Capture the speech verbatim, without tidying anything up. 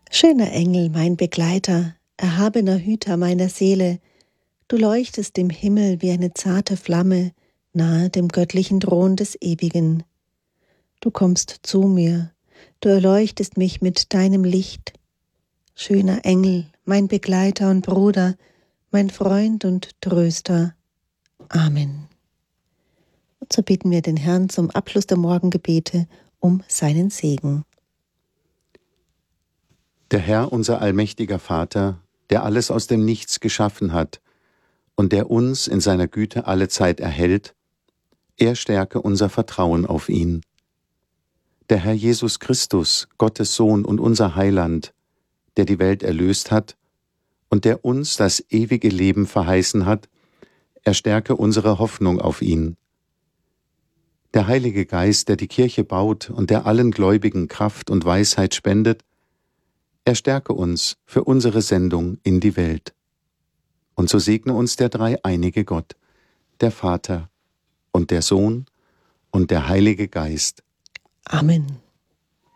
Schöner Engel, mein Begleiter, erhabener Hüter meiner Seele, du leuchtest im Himmel wie eine zarte Flamme, nahe dem göttlichen Thron des Ewigen. Du kommst zu mir, du erleuchtest mich mit deinem Licht. Schöner Engel, mein Begleiter und Bruder, mein Freund und Tröster. Amen. Und so bitten wir den Herrn zum Abschluss der Morgengebete um seinen Segen. Der Herr, unser allmächtiger Vater, der alles aus dem Nichts geschaffen hat und der uns in seiner Güte allezeit erhält, er stärke unser Vertrauen auf ihn. Der Herr Jesus Christus, Gottes Sohn und unser Heiland, der die Welt erlöst hat und der uns das ewige Leben verheißen hat, er stärke unsere Hoffnung auf ihn. Der Heilige Geist, der die Kirche baut und der allen Gläubigen Kraft und Weisheit spendet, er stärke uns für unsere Sendung in die Welt. Und so segne uns der dreieinige Gott, der Vater und der Sohn und der Heilige Geist. Amen.